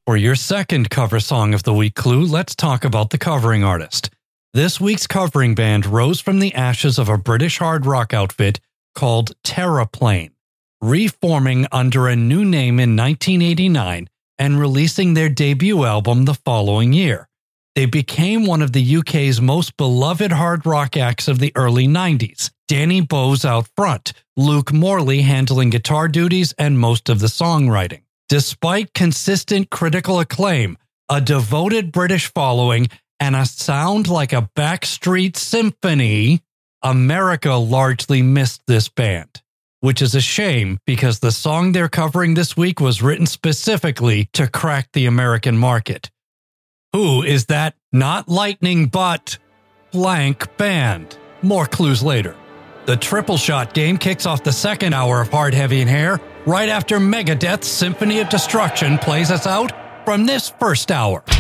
For your second cover song of the week clue, let's talk about the covering artist. This week's covering band rose from the ashes of a British hard rock outfit called Terraplane, reforming under a new name in 1989 and releasing their debut album the following year. They became one of the UK's most beloved hard rock acts of the early 90s. Danny Bowes out front, Luke Morley handling guitar duties and most of the songwriting. Despite consistent critical acclaim, a devoted British following, and a sound like a backstreet symphony, America largely missed this band. Which is a shame because the song they're covering this week was written specifically to crack the American market. Who is that not Lightning but blank band? More clues later. The Triple Shot game kicks off the second hour of Hard, Heavy, and Hair right after Megadeth's Symphony of Destruction plays us out from this first hour.